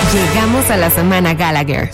Llegamos a la semana Gallagher.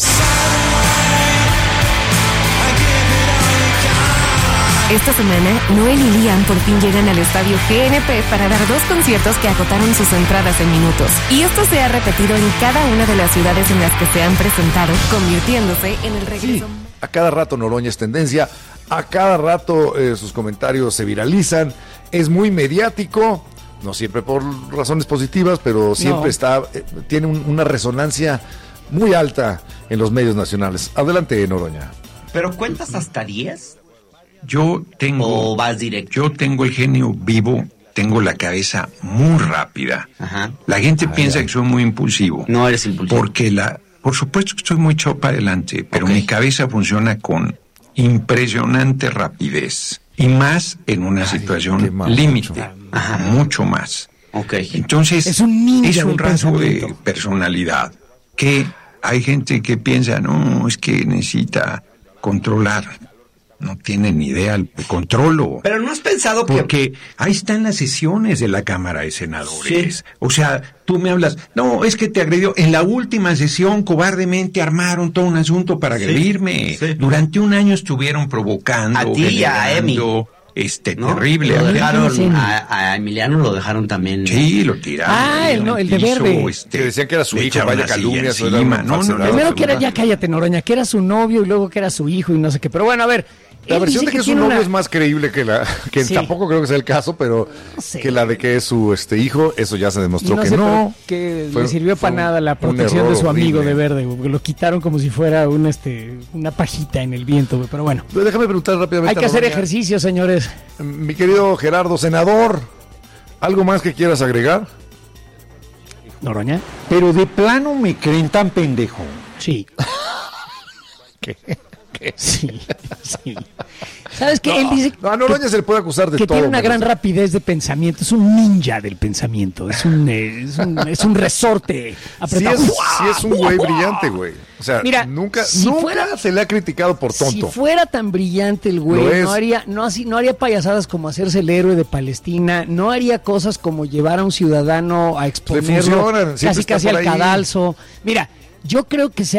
Esta semana, Noel y Liam por fin llegan al estadio GNP para dar 2 conciertos que agotaron sus entradas en minutos. Y esto se ha repetido en cada una de las ciudades en las que se han presentado, convirtiéndose en el regreso. Sí, a cada rato Noroña es tendencia, a cada rato sus comentarios se viralizan, es muy mediático, no siempre por razones positivas, pero siempre tiene una resonancia muy alta en los medios nacionales. Adelante, Noroña. ¿Pero cuentas hasta 10? ¿O vas directo? Yo tengo el genio vivo, tengo la cabeza muy rápida. Ajá. La gente piensa que soy muy impulsivo. No eres impulsivo. Por supuesto que estoy muy echado para adelante, pero mi cabeza funciona con impresionante rapidez. Y más en una situación límite. Mucho más. Okay. Entonces, es un rasgo de personalidad. Que hay gente que piensa, no, es que necesita controlar. No tienen ni idea, controlo. Pero no has pensado porque ahí están las sesiones de la Cámara de Senadores. Sí. O sea, tú me hablas, no, es que te agredió. En la última sesión, cobardemente armaron todo un asunto para agredirme. Sí. Durante un año estuvieron provocando. A ti y a Emi. Terrible. Lo dejaron, a Emiliano lo dejaron también. Sí, lo tiraron. El de verde. Que decían que era su hijo, vaya calumnia. No, primero que era, ya cállate, Noroña, que era su novio y luego que era su hijo y no sé qué. Pero bueno, a ver. La versión de que su novio es más creíble que tampoco creo que sea el caso, pero que la de que es su hijo, eso ya se demostró que no. Que le sirvió para nada la protección de su amigo de verde, porque lo quitaron como si fuera una pajita en el viento, pero bueno. Déjame preguntar rápidamente. Hay que hacer ejercicio, señores. Mi querido Gerardo, senador, ¿algo más que quieras agregar? Noroña. Pero de plano me creen tan pendejo. Sí. ¿Qué? Sí. ¿Sabes qué? Él dice a Noroña se le puede acusar de que todo. Tiene una gran rapidez de pensamiento, es un ninja del pensamiento, es un resorte apretado. Sí es un güey brillante, güey. O sea, mira, nunca se le ha criticado por tonto. Si fuera tan brillante el güey, no haría payasadas como hacerse el héroe de Palestina, no haría cosas como llevar a un ciudadano a exponerlo casi al cadalso. Mira, yo creo que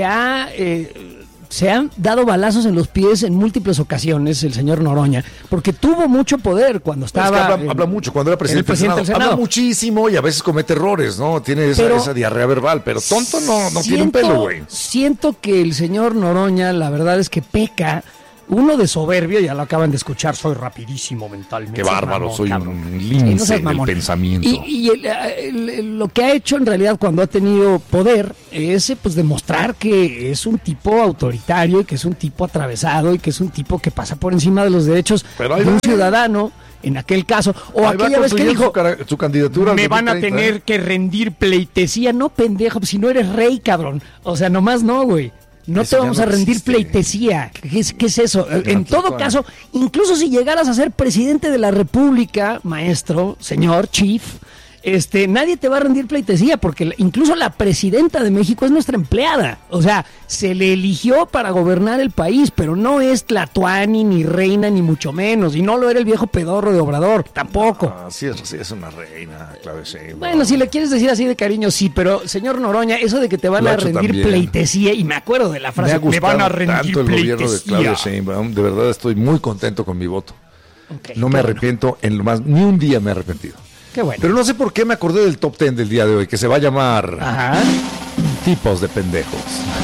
se han dado balazos en los pies en múltiples ocasiones el señor Noroña, porque tuvo mucho poder cuando estaba... habla mucho, cuando era presidente del Senado. Habla muchísimo y a veces comete errores, ¿no? Tiene esa diarrea verbal, pero tonto no tiene un pelo, güey. Siento que el señor Noroña, la verdad es que peca, uno de soberbio, ya lo acaban de escuchar, soy rapidísimo mentalmente. Qué bárbaro, soy un lince del pensamiento. Y lo que ha hecho en realidad cuando ha tenido poder es pues demostrar que es un tipo autoritario y que es un tipo atravesado y que es un tipo que pasa por encima de los derechos de un ciudadano. En aquel caso, o aquella vez que dijo su candidatura me van a tener que rendir pleitesía. No, pendejo, si no eres rey, cabrón. O sea, nomás no, güey. No te vamos a rendir pleitesía. ¿Qué es eso? En todo caso, incluso si llegaras a ser presidente de la República, maestro, señor, chief, nadie te va a rendir pleitesía, porque incluso la presidenta de México es nuestra empleada. O sea, se le eligió para gobernar el país, pero no es tlatoani, ni reina, ni mucho menos. Y no lo era el viejo pedorro de Obrador, tampoco. Sí, es una reina, Claudia Sheinbaum. Bueno, si le quieres decir así de cariño, sí, pero señor Noroña, eso de que te van a rendir pleitesía, y me acuerdo de la frase, me van a rendir tanto el gobierno de Claudia Sheinbaum, de verdad estoy muy contento con mi voto. No me arrepiento en lo más, ni un día me he arrepentido. Qué bueno. Pero no sé por qué me acordé del top 10 del día de hoy, que se va a llamar Tipos de pendejos.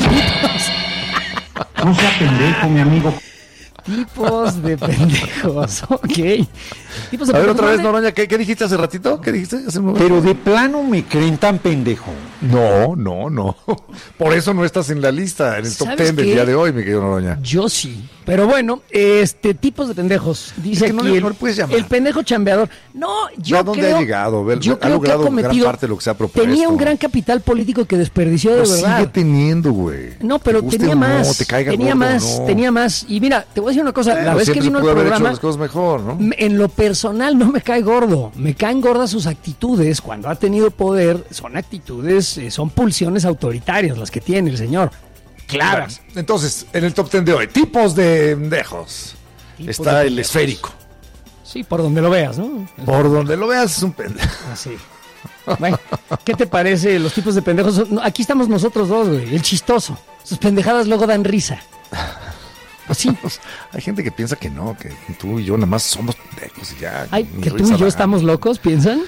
No sea pendejo, mi amigo. Tipos de pendejos, ok. Tipos de a ver, otra vez, Noroña, ¿qué dijiste hace ratito? ¿Qué dijiste hace un momento? Pero de plano me creen tan pendejo. No. Por eso no estás en la lista, en el top 10 del día de hoy, mi querido Noroña. Yo sí. Pero bueno, tipos de pendejos. Dice es que aquí no puedes llamar. El pendejo chambeador. No, yo ¿dónde creo... ha llegado? Yo creo que ha cometido... gran parte de lo que se ha propuesto. Tenía un gran capital político que desperdició de verdad. Sigue teniendo, güey. No, pero tenía más. Tenía más. Y mira, te voy a decir una cosa. La vez que vino el programa... las cosas mejor, ¿no? En lo personal no me cae gordo. Me caen gordas sus actitudes cuando ha tenido poder. Son actitudes, son pulsiones autoritarias las que tiene el señor. Claras. Bueno, entonces, en el top 10 de hoy, tipos de pendejos. Está el esférico. Sí, por donde lo veas, ¿no? Por donde lo veas es un pendejo. Así. Bueno, ¿qué te parece los tipos de pendejos? No, aquí estamos nosotros dos, güey, el chistoso. Sus pendejadas luego dan risa. Así. Hay gente que piensa que no, que tú y yo nada más somos pendejos y ya. Ay, que tú y yo estamos locos, ¿piensan?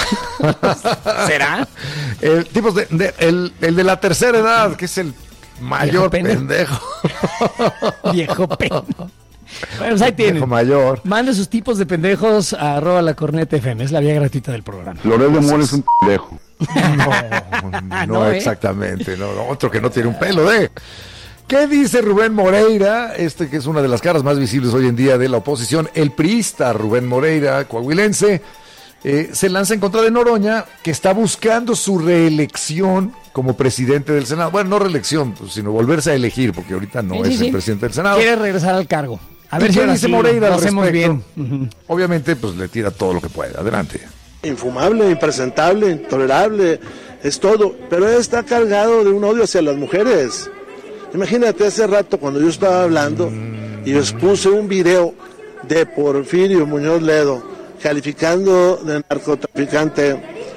¿Será? El de la tercera edad, que es el mayor pendejo. Viejo pendejo. Bueno, pues ahí tienen. Viejo mayor. Mande sus tipos de pendejos a @lacornetafm. Es la vía gratuita del programa. Loret de Mola es un pendejo. No, exactamente. No, otro que no tiene un pelo de... ¿Qué dice Rubén Moreira? Que es una de las caras más visibles hoy en día de la oposición. El priista Rubén Moreira, coahuilense, se lanza en contra de Noroña, que está buscando su reelección como presidente del Senado. Bueno, no reelección, sino volverse a elegir, porque ahorita no es el presidente del Senado. Quiere regresar al cargo. A ver si dice Moreira lo hacemos bien. Obviamente, pues le tira todo lo que puede. Adelante. Infumable, impresentable, intolerable, es todo. Pero está cargado de un odio hacia las mujeres. Imagínate, hace rato cuando yo estaba hablando y les puse un video de Porfirio Muñoz Ledo calificando de narcotraficante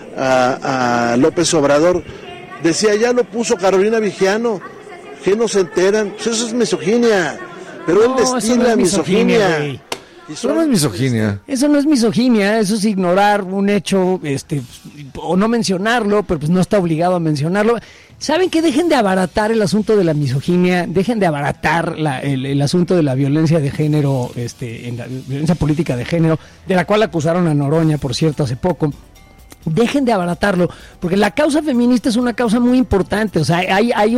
a López Obrador, decía, ya lo puso Carolina Vigiano, que no se enteran, pues eso es misoginia, pero él destila misoginia. Eso no es misoginia. Eso no es misoginia, eso es ignorar un hecho, o no mencionarlo, pero pues no está obligado a mencionarlo. ¿Saben qué? Dejen de abaratar el asunto de la misoginia, dejen de abaratar el asunto de la violencia de género, en la violencia política de género, de la cual acusaron a Noroña, por cierto, hace poco. Dejen de abaratarlo, porque la causa feminista es una causa muy importante. O sea, hay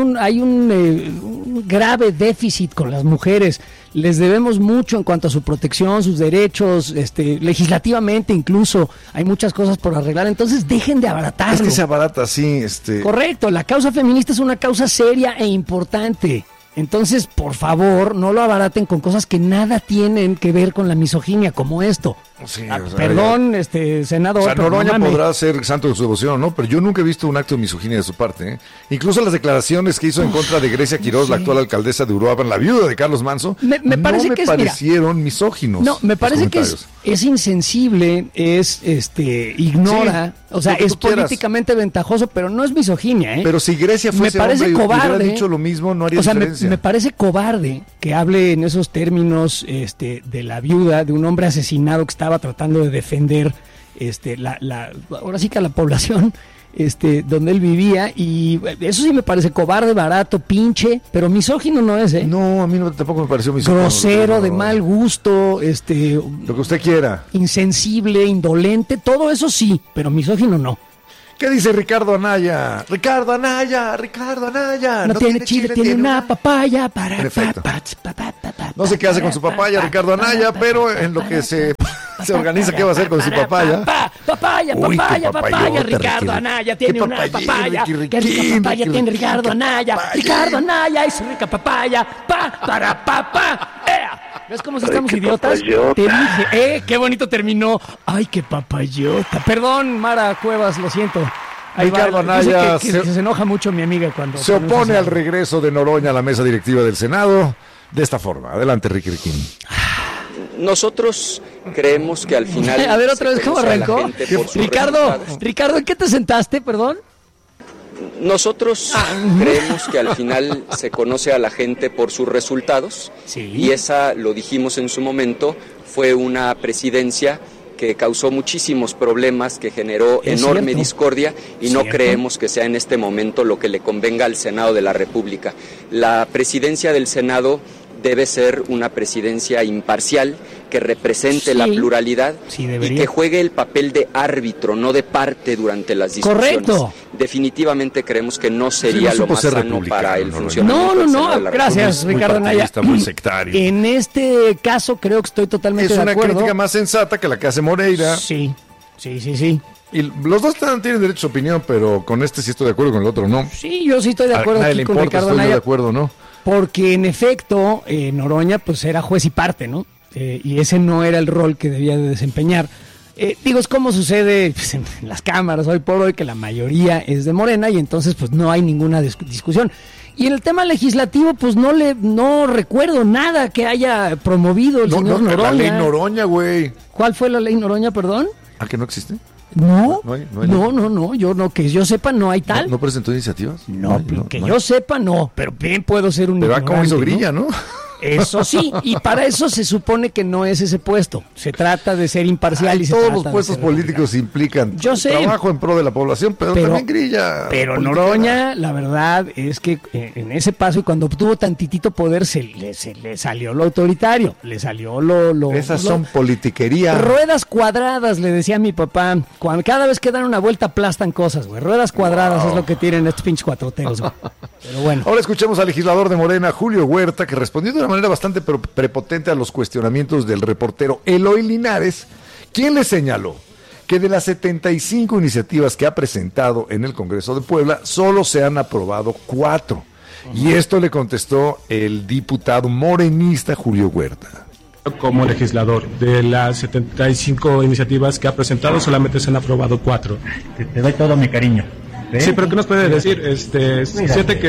un grave déficit con las mujeres. Les debemos mucho en cuanto a su protección, sus derechos, legislativamente incluso. Hay muchas cosas por arreglar, entonces dejen de abaratarlo. Es que se abarata así, Correcto, la causa feminista es una causa seria e importante. Entonces, por favor, no lo abaraten con cosas que nada tienen que ver con la misoginia, como esto. Sí, perdón, senador. O sea, Noroña podrá ser santo de su devoción, ¿no? Pero yo nunca he visto un acto de misoginia de su parte, ¿eh? Incluso las declaraciones que hizo en contra de Grecia Quiroz, la actual alcaldesa de Uruapan, la viuda de Carlos Manso, me parecieron misóginos. No, me parece que es insensible, ignora, o sea, es políticamente ventajoso, pero no es misoginia, ¿eh? Pero si Grecia fuese hombre y hubiera dicho lo mismo, no haría diferencia. Me parece cobarde que hable en esos términos de la viuda de un hombre asesinado que estaba tratando de defender ahora sí que a la población donde él vivía, y eso sí me parece cobarde, barato, pinche, pero misógino no es, ¿eh? No, a mí tampoco me pareció misógino. Grosero, de mal gusto, lo que usted quiera. Insensible, indolente, todo eso sí, pero misógino no. ¿Qué dice Ricardo Anaya? Ricardo Anaya. No tiene chile, tiene una papaya para... Perfecto. No sé qué hace con su papaya, Ricardo Anaya, pero en lo que se organiza qué va a hacer con su papaya. Papaya, Ricardo Anaya tiene una papaya. Qué rica papaya tiene Ricardo Anaya. Ricardo Anaya y su rica papaya. ¿Ves cómo estamos idiotas? Te dije, qué bonito terminó. Ay, qué papayota. Perdón, Mara Cuevas, lo siento. Ricardo Anaya que se enoja mucho mi amiga cuando se opone al regreso de Noroña a la mesa directiva del Senado de esta forma. Adelante, Ricky Riquín. Creemos que al final... A ver, otra vez, ¿cómo arrancó? Ricardo, ¿en qué te sentaste, perdón? Nosotros creemos que al final se conoce a la gente por sus resultados, y esa, lo dijimos en su momento, fue una presidencia que causó muchísimos problemas, que generó enorme discordia, y no creemos que sea en este momento lo que le convenga al Senado de la República. La presidencia del Senado debe ser una presidencia imparcial, que represente la pluralidad y que juegue el papel de árbitro, no de parte durante las discusiones. Correcto. Definitivamente creemos que no sería lo más sano para el funcionamiento del Senado de la gracias, Ricardo Anaya. Muy sectario. En este caso creo que estoy totalmente de acuerdo. Es una crítica más sensata que la que hace Moreira. Sí. Y los dos tienen derecho a opinión, pero con este sí estoy de acuerdo, con el otro no. Sí, yo sí estoy de acuerdo aquí con Ricardo Anaya. Estoy de acuerdo, ¿no? Porque en efecto, Noroña pues era juez y parte, ¿no? Y ese no era el rol que debía de desempeñar. Es como sucede pues, en las cámaras hoy por hoy, que la mayoría es de Morena, y entonces pues no hay ninguna discusión. Y en el tema legislativo, pues no recuerdo nada que haya promovido el señor Noroña. La ley Noroña, güey. ¿Cuál fue la ley Noroña, perdón? ¿Ah, que no existe? No, yo no, que yo sepa no hay tal. ¿No presentó iniciativas? No, yo sepa no, pero bien puedo ser un ignorante. Pero como hizo Grilla, ¿no? Eso sí, y para eso se supone que no es ese puesto. Se trata de ser imparcial. Todos los puestos políticos implican trabajo en pro de la población, pero también Grilla. Pero Noroña, la verdad es que en ese paso, y cuando obtuvo tantitito poder, se le salió lo autoritario, le salió lo Esas son politiquería. Ruedas cuadradas, le decía a mi papá. Cada vez que dan una vuelta aplastan cosas, güey. Ruedas cuadradas es lo que tienen estos pinches cuatroteros, güey. Pero bueno. Ahora escuchemos al legislador de Morena, Julio Huerta, que respondió de una manera bastante prepotente a los cuestionamientos del reportero Eloy Linares, quien le señaló que de las 75 iniciativas que ha presentado en el Congreso de Puebla, solo se han aprobado 4. Y esto le contestó el diputado morenista Julio Huerta. Como legislador, de las 75 iniciativas que ha presentado, solamente se han aprobado 4. Te doy todo mi cariño. Sí, pero ¿qué nos puede decir? Siente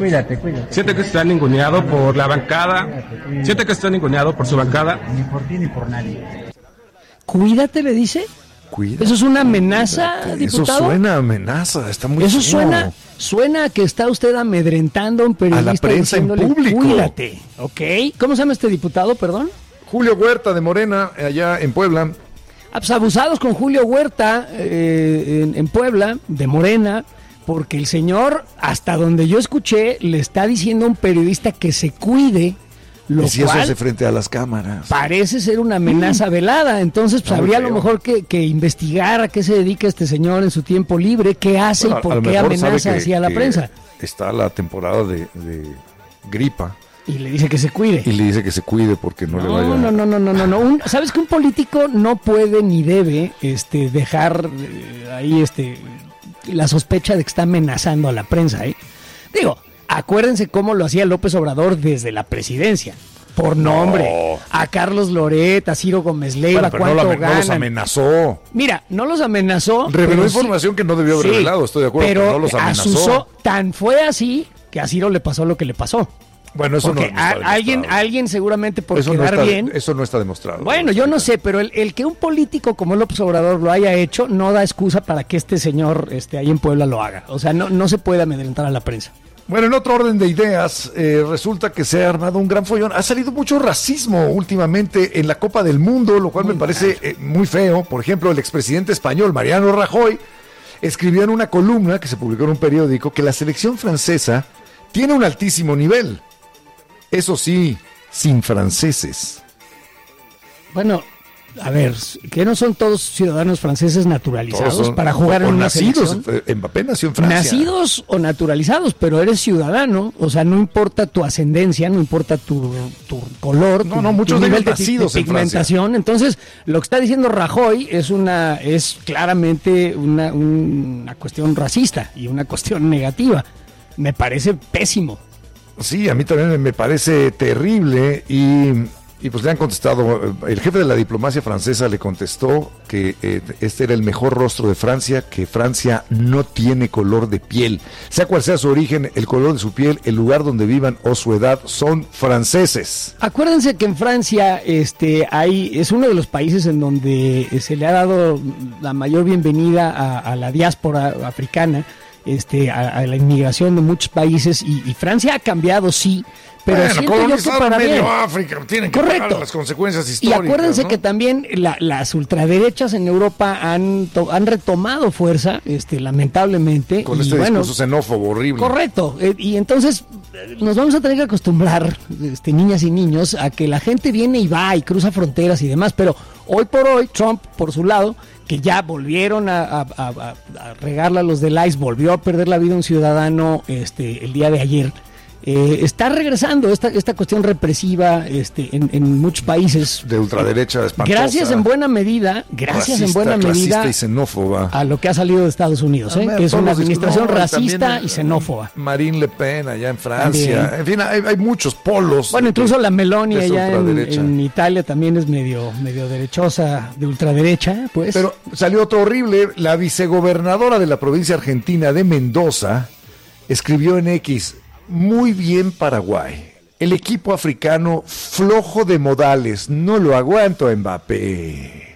que está ninguneado por la bancada. Siente que está ninguneado por su bancada. Ni por ti ni por nadie. Cuídate, le dice. Cuídate. ¿Eso es una amenaza, diputado? Eso suena a amenaza, está muy Eso feo. suena que está usted amedrentando a un periodista. A la prensa en público. Cuídate, ¿ok? ¿Cómo se llama este diputado, perdón? Julio Huerta, de Morena, allá en Puebla. Pues abusados con Julio Huerta en Puebla, de Morena, porque el señor, hasta donde yo escuché, le está diciendo a un periodista que se cuide, lo si cual eso hace frente a las cámaras. Parece ser una amenaza velada. Entonces, pues habría a lo mejor que investigar a qué se dedica este señor en su tiempo libre, qué hace y por qué amenaza así a la prensa. Está la temporada de gripa. Y le dice que se cuide. Y le dice que se cuide porque no le vaya... No. ¿Sabes que un político no puede ni debe dejar ahí la sospecha de que está amenazando a la prensa, Digo, acuérdense cómo lo hacía López Obrador desde la presidencia. Por nombre. A Carlos Loret, a Ciro Gómez Leiva, pero ¿cuánto ganan? No los amenazó. Mira, no los amenazó. Reveló información que no debió haber revelado, estoy de acuerdo, pero no los amenazó. Tan fue así que a Ciro le pasó lo que le pasó. Bueno, eso porque no está alguien seguramente por eso quedar bien. Eso no está demostrado. Bueno, yo no sé, pero el que un político como López Obrador lo haya hecho no da excusa para que este señor ahí en Puebla lo haga. O sea, no se puede amedrentar a la prensa. Bueno, en otro orden de ideas, resulta que se ha armado un gran follón. Ha salido mucho racismo últimamente en la Copa del Mundo, lo cual me parece muy feo. Por ejemplo, el expresidente español Mariano Rajoy escribió en una columna que se publicó en un periódico que la selección francesa tiene un altísimo nivel. Eso sí, sin franceses. Bueno, a ver, ¿que no son todos ciudadanos franceses naturalizados para jugar en una selección? Mbappé nació en Francia. Nacidos o naturalizados, pero eres ciudadano, o sea, no importa tu ascendencia, no importa tu color, muchos tu nivel de pigmentación. Entonces, lo que está diciendo Rajoy es claramente una cuestión racista y una cuestión negativa. Me parece pésimo. Sí, a mí también me parece terrible y pues le han contestado, el jefe de la diplomacia francesa le contestó que este era el mejor rostro de Francia, que Francia no tiene color de piel. Sea cual sea su origen, el color de su piel, el lugar donde vivan o su edad, son franceses. Acuérdense que en Francia es uno de los países en donde se le ha dado la mayor bienvenida a la diáspora africana. A la inmigración de muchos países y Francia ha cambiado, sí, pero siento yo que para bien. África, tienen que pagar las consecuencias históricas. Y acuérdense, ¿no?, que también las ultraderechas en Europa han retomado fuerza, lamentablemente. Con discurso xenófobo horrible. Correcto, y entonces nos vamos a tener que acostumbrar, niñas y niños, a que la gente viene y va y cruza fronteras y demás, pero hoy por hoy, Trump, por su lado, que ya volvieron a regarla los del ICE, volvió a perder la vida un ciudadano el día de ayer. Está regresando esta cuestión represiva en muchos países. De ultraderecha espantosa. Gracias en buena medida y xenófoba a lo que ha salido de Estados Unidos, que es una administración racista y xenófoba. Marine Le Pen allá en Francia. También. En fin, hay muchos polos. Bueno, incluso la Meloni allá en Italia también es medio derechosa, de ultraderecha, pues. Pero salió otro horrible. La vicegobernadora de la provincia argentina de Mendoza escribió en X: muy bien Paraguay, el equipo africano flojo de modales, no lo aguanto a Mbappé.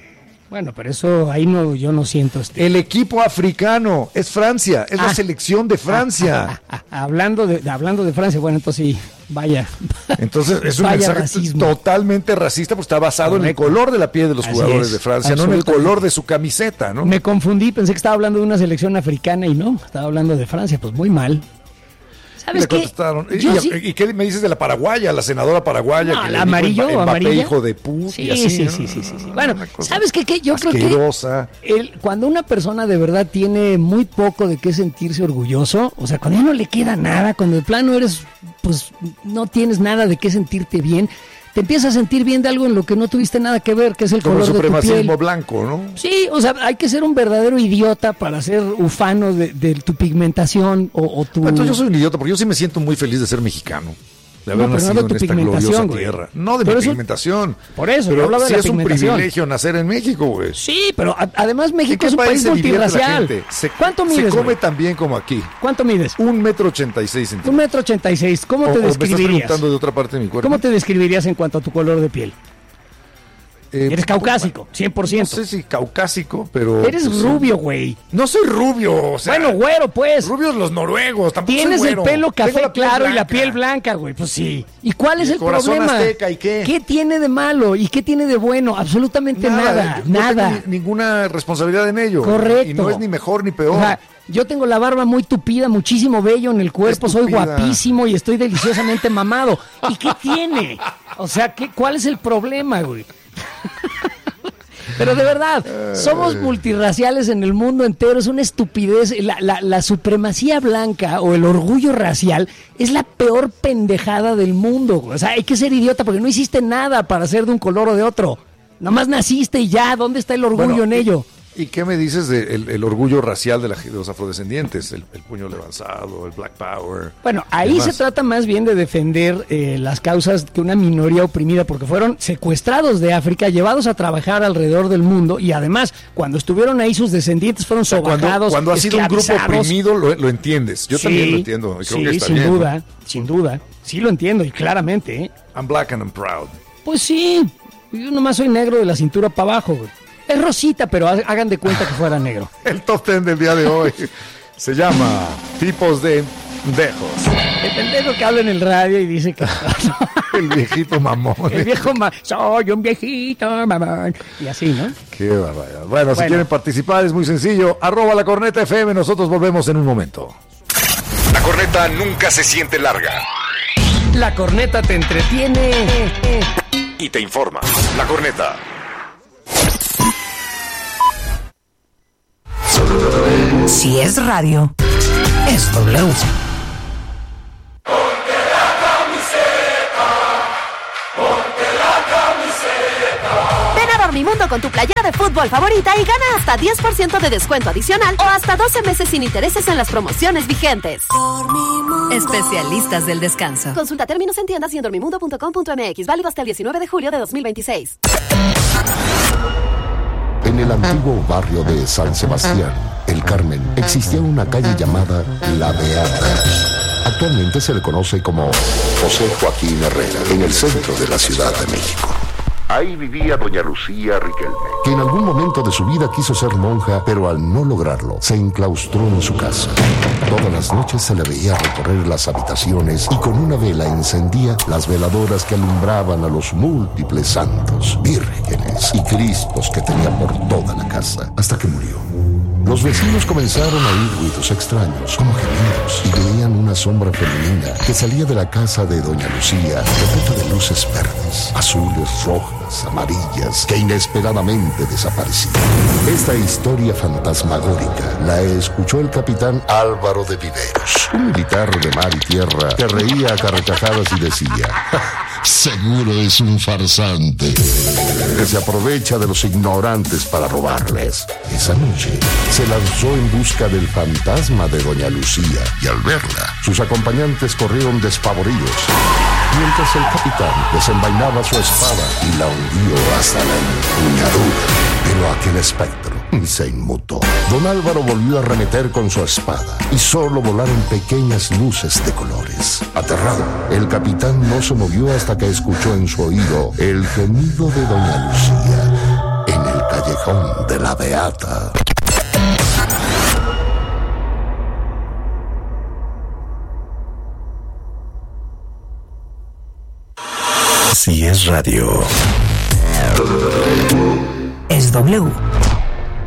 Bueno, pero eso ahí no, yo no siento. El equipo africano es Francia, es la selección de Francia. Hablando de Francia, bueno, entonces sí, vaya. Entonces es un mensaje totalmente racista, porque está basado en el color de la piel de los jugadores de Francia, no en el color de su camiseta, ¿no? Me confundí, pensé que estaba hablando de una selección africana y no, estaba hablando de Francia, pues muy mal. ¿Sabes qué? ¿Y qué me dices de la paraguaya, la senadora paraguaya? No, que la amarillo, hijo de puta. Sí, y así, sí. Bueno, ¿sabes qué? Yo asquerosa. Creo que cuando una persona de verdad tiene muy poco de qué sentirse orgulloso, o sea, cuando ya no le queda nada, cuando de plano pues no tienes nada de qué sentirte bien, te empiezas a sentir bien de algo en lo que no tuviste nada que ver, que es el color de tu piel. Como el supremacismo blanco, ¿no? Sí, o sea, hay que ser un verdadero idiota para ser ufano de tu pigmentación o tu... Entonces yo soy un idiota porque yo sí me siento muy feliz de ser mexicano. De haber nacido en esta gloriosa tierra. No de mi pigmentación. Por eso, pero hablaba de la es un privilegio nacer en México, güey. Sí, pero además México es un país multirracial. ¿Cuánto mides? Se come tan bien como aquí. ¿Cuánto mides? 1,86 m. 1,86 m. ¿Cómo te describirías? Me estás preguntando de otra parte de mi cuerpo. ¿Cómo te describirías en cuanto a tu color de piel? Eres caucásico, 100%. No sé si caucásico, pero... Eres rubio, güey. No soy rubio, o sea... Bueno, güero, pues. Rubios los noruegos, tampoco tienes soy güero. El pelo café claro blanca. Y la piel blanca, güey, pues sí. ¿Y cuál es el problema? Azteca, ¿y qué? ¿Qué tiene de malo? ¿Y qué tiene de bueno? Absolutamente nada. No tengo ninguna responsabilidad en ello. Correcto. Y no es ni mejor ni peor. O sea, yo tengo la barba muy tupida, muchísimo vello en el cuerpo, soy guapísimo y estoy deliciosamente mamado. ¿Y qué tiene? O sea, ¿cuál es el problema, güey? Pero de verdad, somos multirraciales en el mundo entero, es una estupidez. La supremacía blanca o el orgullo racial es la peor pendejada del mundo. O sea, hay que ser idiota porque no hiciste nada para ser de un color o de otro. Nomás naciste y ya, ¿dónde está el orgullo en ello? ¿Y qué me dices del orgullo racial de los afrodescendientes? El puño levantado, el Black Power. Bueno, ahí se trata más bien de defender las causas que una minoría oprimida, porque fueron secuestrados de África, llevados a trabajar alrededor del mundo, y además, cuando estuvieron ahí, sus descendientes fueron sobajados, cuando ha sido un grupo oprimido, lo entiendes. Yo también lo entiendo. Y creo que está bien, sin duda. Sí lo entiendo, y claramente. I'm black and I'm proud. Pues sí, yo nomás soy negro de la cintura para abajo, güey. Es rosita, pero hagan de cuenta que fuera negro. El top 10 del día de hoy se llama Tipos de Pendejos. El pendejo que habla en el radio y dice que... El viejito mamón. El viejo soy un viejito mamón. Y así, ¿no? Qué barbaridad. Bueno, si quieren participar es muy sencillo. @La Corneta FM. Nosotros volvemos en un momento. La corneta nunca se siente larga. La corneta te entretiene y te informa. La Corneta. Si es radio, es W. Ven a Dormimundo con tu playera de fútbol favorita y gana hasta 10% de descuento adicional o hasta 12 meses sin intereses en las promociones vigentes. Dormimundo. Especialistas del descanso. Consulta términos en tiendas y en dormimundo.com.mx. Válido hasta el 19 de julio de 2026. En el antiguo barrio de San Sebastián, El Carmen, existía una calle llamada La Beata. Actualmente se le conoce como José Joaquín Herrera, en el centro de la Ciudad de México. Ahí vivía doña Lucía Riquelme, que en algún momento de su vida quiso ser monja, pero al no lograrlo, se enclaustró en su casa. Todas las noches se le veía recorrer las habitaciones y con una vela encendía las veladoras que alumbraban a los múltiples santos, vírgenes y cristos que tenía por toda la casa, hasta que murió. Los vecinos comenzaron a oír ruidos extraños, como gemidos, y veían una sombra femenina que salía de la casa de doña Lucía, repleta de luces verdes, azules, rojas, amarillas, que inesperadamente desaparecían. Esta historia fantasmagórica la escuchó el capitán Álvaro de Viveros, un militar de mar y tierra que reía a carcajadas y decía: seguro es un farsante que se aprovecha de los ignorantes para robarles. Esa noche se lanzó en busca del fantasma de doña Lucía y al verla, sus acompañantes corrieron despavoridos, mientras el capitán desenvainaba su espada y la hundió hasta la empuñadura. Pero aquel espectro se inmutó. Don Álvaro volvió a arremeter con su espada y solo volaron pequeñas luces de colores. Aterrado, el capitán no se movió hasta que escuchó en su oído el gemido de doña Lucía en el callejón callejón de la Beata. Si es radio, es W.